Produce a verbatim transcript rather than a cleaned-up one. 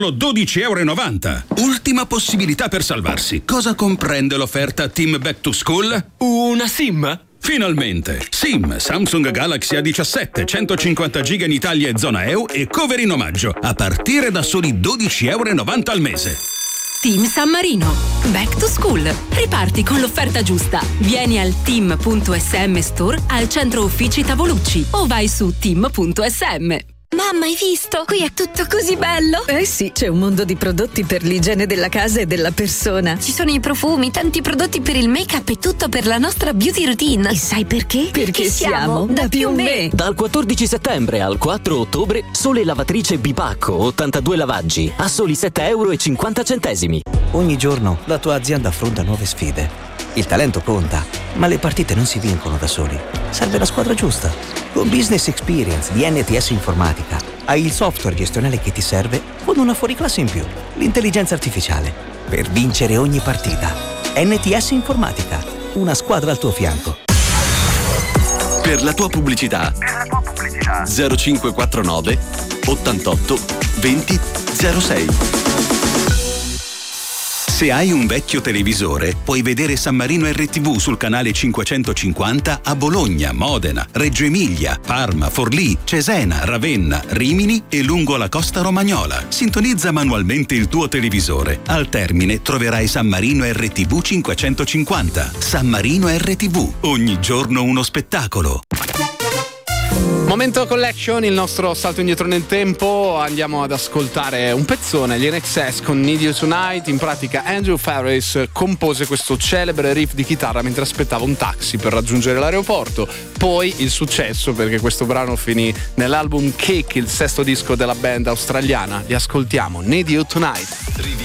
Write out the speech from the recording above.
dodici euro e novanta. Ultima possibilità per salvarsi. Cosa comprende l'offerta Team Back to School? Una SIM? Finalmente! SIM Samsung Galaxy A diciassette, centocinquanta giga in Italia e zona E U e cover in omaggio, a partire da soli dodici euro e novanta al mese. Team San Marino. Back to School. Riparti con l'offerta giusta. Vieni al team punto esse emme Store al centro uffici Tavolucci o vai su team punto esse emme. Mamma, hai visto? Qui è tutto così bello! Eh sì, c'è un mondo di prodotti per l'igiene della casa e della persona. Ci sono i profumi, tanti prodotti per il make-up e tutto per la nostra beauty routine. E sai perché? Perché siamo da Più Me. Dal quattordici settembre al quattro ottobre, sole lavatrice Bipacco ottantadue lavaggi a soli sette euro e cinquanta centesimi. Ogni giorno la tua azienda affronta nuove sfide. Il talento conta, ma le partite non si vincono da soli. Serve la squadra giusta. Con Business Experience di N T S Informatica hai il software gestionale che ti serve con una fuoriclasse in più, l'intelligenza artificiale, per vincere ogni partita. N T S Informatica, una squadra al tuo fianco. Per la tua pubblicità, per la tua pubblicità. zero cinque quattro nove ottantotto venti zero sei. Se hai un vecchio televisore, puoi vedere San Marino erre tivù sul canale cinquecentocinquanta a Bologna, Modena, Reggio Emilia, Parma, Forlì, Cesena, Ravenna, Rimini e lungo la costa romagnola. Sintonizza manualmente il tuo televisore. Al termine troverai San Marino erre tivù cinquecentocinquanta. San Marino erre tivù, ogni giorno uno spettacolo. Momento Collection, il nostro salto indietro nel tempo. Andiamo ad ascoltare un pezzone, gli N X S con Need You Tonight. In pratica Andrew Farris compose questo celebre riff di chitarra mentre aspettava un taxi per raggiungere l'aeroporto. Poi il successo, perché questo brano finì nell'album Kick, il sesto disco della band australiana. Li ascoltiamo, Need You Tonight.